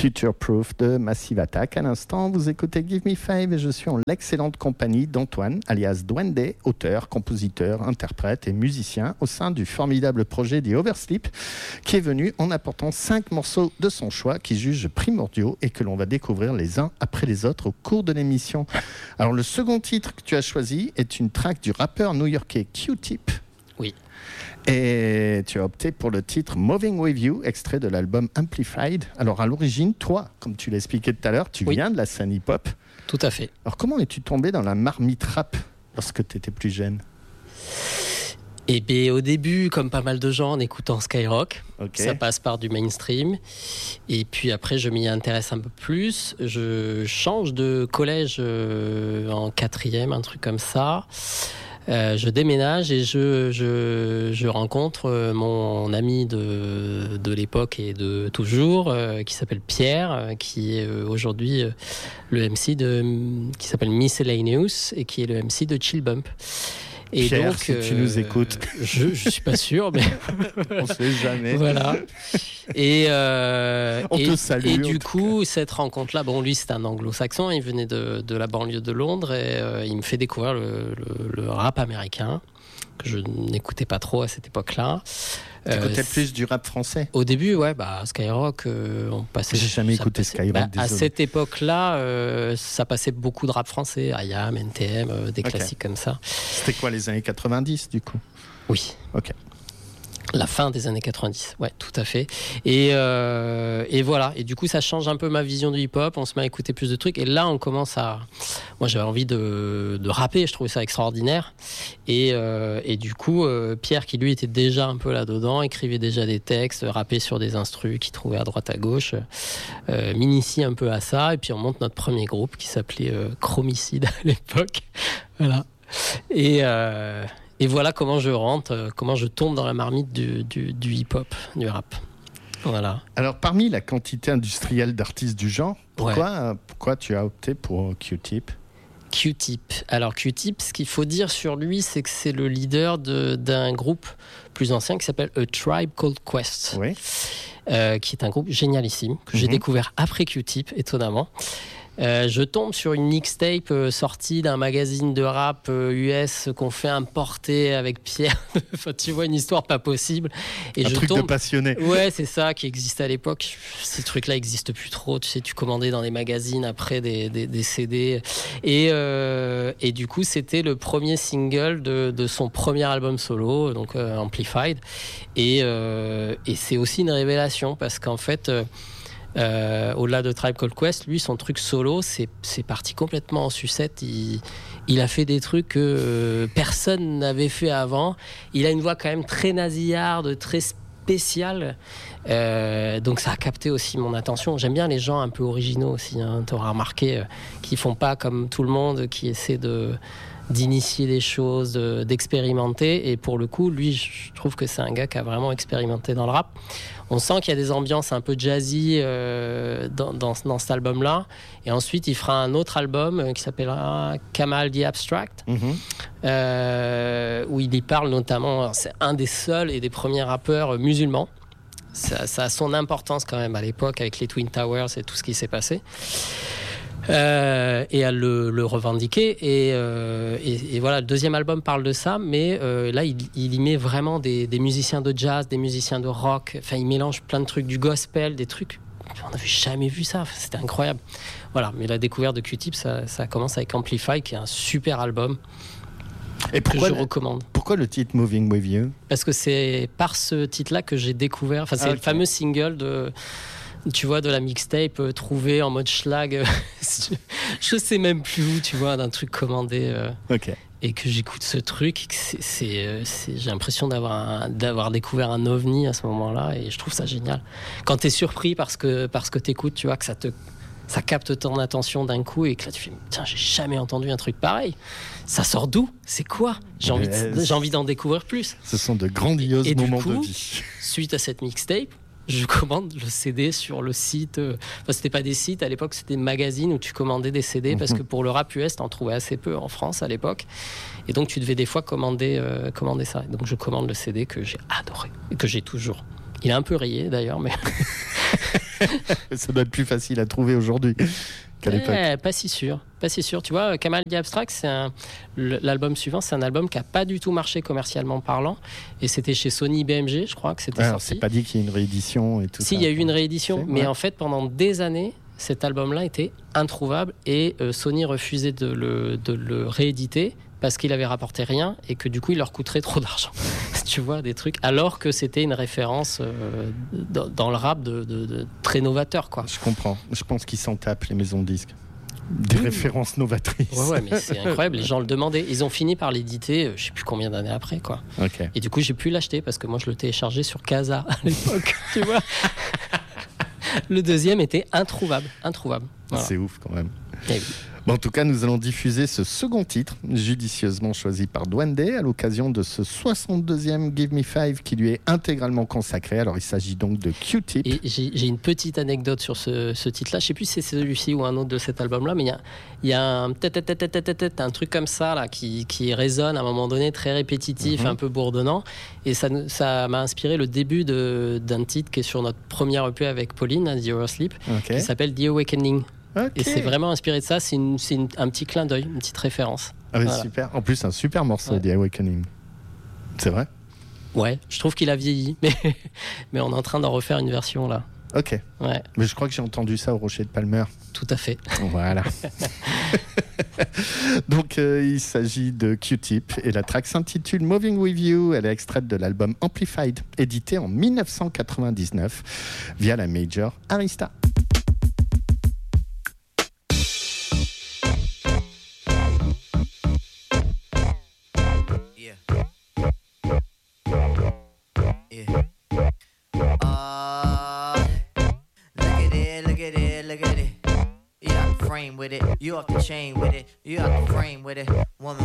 Future Proof de Massive Attack. À l'instant, vous écoutez Give Me Five et je suis en l'excellente compagnie d'Antoine, alias Duende, auteur, compositeur, interprète et musicien au sein du formidable projet The Oversleep, qui est venu en apportant 5 morceaux de son choix qu'il juge primordiaux et que l'on va découvrir les uns après les autres au cours de l'émission. Alors, le second titre que tu as choisi est une track du rappeur new-yorkais Q-Tip. Oui. Et tu as opté pour le titre Moving With You, extrait de l'album Amplified. Alors à l'origine, toi, comme tu l'expliquais tout à l'heure, tu viens de la scène hip-hop. Tout à fait. Alors comment es-tu tombé dans la marmite rap lorsque tu étais plus jeune ? Et bien au début, comme pas mal de gens, en écoutant Skyrock, ça passe par du mainstream. Et puis après, je m'y intéresse un peu plus. Je change de collège en 4e, un truc comme ça. Je déménage et je rencontre mon ami de l'époque et de toujours, qui s'appelle Pierre, qui est aujourd'hui le MC qui s'appelle Miscellaneous et qui est le MC de Chill Bump. Et Pierre, donc, si tu nous écoutes. Je suis pas sûr, mais on sait jamais. Voilà. Et te salue. Et du coup, cette rencontre-là, bon, lui, c'est un anglo-saxon, il venait de la banlieue de Londres et il me fait découvrir le rap américain que je n'écoutais pas trop à cette époque-là. Tu écoutais plus du rap français ? Au début, ouais, Skyrock, on passait. J'ai jamais écouté Skyrock. À cette époque-là, ça passait beaucoup de rap français, IAM, NTM, des classiques comme ça. C'était quoi, les années 90 du coup ? Oui. Ok. La fin des années 90, ouais, tout à fait. Et voilà. Et du coup, ça change un peu ma vision du hip-hop. On se met à écouter plus de trucs. Et là, on commence à. Moi, j'avais envie de rapper. Je trouvais ça extraordinaire. Et du coup, Pierre, qui lui était déjà un peu là-dedans, écrivait déjà des textes, rappait sur des instrus qu'il trouvait à droite à gauche, m'initie un peu à ça. Et puis, on monte notre premier groupe qui s'appelait Chromicide à l'époque. Voilà. Et voilà comment je rentre, comment je tombe dans la marmite du hip-hop, du rap. Voilà. Alors, parmi la quantité industrielle d'artistes du genre, pourquoi tu as opté pour Q-Tip ? Q-Tip. Alors, Q-Tip, ce qu'il faut dire sur lui, c'est que c'est le leader d'un groupe plus ancien qui s'appelle A Tribe Called Quest, qui est un groupe génialissime, que j'ai découvert après Q-Tip, étonnamment. Je tombe sur une mixtape sortie d'un magazine de rap US qu'on fait importer avec Pierre. Enfin, tu vois, une histoire pas possible. Et un truc de passionné. Ouais, c'est ça qui existait à l'époque. Ces trucs-là n'existent plus trop. Tu sais, tu commandais dans les magazines après des CD. Et du coup, c'était le premier single de son premier album solo, donc Amplified. Et c'est aussi une révélation parce qu'en fait... au-delà de Tribe Called Quest, lui, son truc solo, c'est parti complètement en sucette. Il a fait des trucs que personne n'avait fait avant. Il a une voix quand même très nasillarde, très spéciale. Donc ça a capté aussi mon attention. J'aime bien les gens un peu originaux aussi. Hein. Tu auras remarqué qui font pas comme tout le monde, qui essaient d'initier des choses, d'expérimenter. Et pour le coup, lui, je trouve que c'est un gars qui a vraiment expérimenté dans le rap. On sent qu'il y a des ambiances un peu jazzy dans cet album-là. Et ensuite, il fera un autre album qui s'appellera Kamal the Abstract, où il y parle notamment... C'est un des seuls et des premiers rappeurs musulmans. Ça a son importance quand même à l'époque, avec les Twin Towers et tout ce qui s'est passé. Et à le revendiquer et voilà, le deuxième album parle de ça, mais là il y met vraiment des musiciens de jazz, des musiciens de rock, enfin il mélange plein de trucs, du gospel, des trucs, on n'avait jamais vu ça, c'était incroyable. Voilà, mais la découverte de Q-Tip, ça commence avec Amplify, qui est un super album. Et que je recommande. Pourquoi le titre Moving With You ? Parce que c'est par ce titre-là que j'ai découvert, enfin c'est le fameux single tu vois, de la mixtape trouvée en mode schlag. Je sais même plus où, tu vois, d'un truc commandé. Et que j'écoute ce truc. J'ai l'impression d'avoir découvert un ovni à ce moment-là. Et je trouve ça génial. Quand t'es surpris parce que t'écoutes, tu vois, que ça capte ton attention d'un coup et que là tu fais tiens, j'ai jamais entendu un truc pareil. Ça sort d'où ? C'est quoi ? J'ai envie d'en découvrir plus. Ce sont de grandioses moments de vie. Suite à cette mixtape, je commande le CD sur le site. Enfin, c'était pas des sites à l'époque, c'était des magazines où tu commandais des CD parce que pour le rap US, t'en trouvais assez peu en France à l'époque. Et donc, tu devais des fois commander ça. Et donc, je commande le CD que j'ai adoré et que j'ai toujours. Il est un peu rayé d'ailleurs, mais Ça doit être plus facile à trouver aujourd'hui qu'à l'époque. Pas si sûr. Tu vois, Kamaldi Abstract, l'album suivant, c'est un album qui n'a pas du tout marché commercialement parlant. Et c'était chez Sony BMG, je crois que c'était Alors, sorti. c'est pas dit qu'il y ait une réédition et tout ça. Si, il y a eu une réédition. Mais ouais. en fait, pendant des années, cet album-là était introuvable et Sony refusait de le rééditer parce qu'il avait rapporté rien et que du coup il leur coûterait trop d'argent. Tu vois, des trucs, alors que c'était une référence dans le rap de très novateur, quoi. Je comprends. Je pense qu'ils s'en tapent, les maisons de disques. Des références novatrices. Ouais, mais c'est incroyable, les gens le demandaient. Ils ont fini par l'éditer, je sais plus combien d'années après, quoi. Okay. Et du coup, j'ai pu l'acheter parce que moi je le téléchargeais sur Casa à l'époque, tu vois. Le deuxième était introuvable. Voilà. C'est ouf quand même. Et oui. Bon, en tout cas, nous allons diffuser ce second titre, judicieusement choisi par Douane Day, à l'occasion de ce 62e Give Me Five qui lui est intégralement consacré. Alors, il s'agit donc de Q-Tip. Et j'ai une petite anecdote sur ce titre-là. Je ne sais plus si c'est celui-ci ou un autre de cet album-là, mais il y a un truc comme ça là, qui résonne à un moment donné, très répétitif, un peu bourdonnant. Et ça m'a inspiré le début d'un titre qui est sur notre première EP avec Pauline, The Oversleep, qui s'appelle The Awakening. Okay. Et c'est vraiment inspiré de ça. C'est un petit clin d'œil, une petite référence. Ah oui, voilà. Super. En plus, un super morceau, The Awakening. C'est vrai ? Ouais, je trouve qu'il a vieilli, mais on est en train d'en refaire une version là. Ok. Ouais. Mais je crois que j'ai entendu ça au Rocher de Palmer. Tout à fait. Voilà. Donc, il s'agit de Q-Tip et la track s'intitule Moving With You. Elle est extraite de l'album Amplified, édité en 1999 via la major Arista. With it, you off the chain with it, you off the frame with it. Woman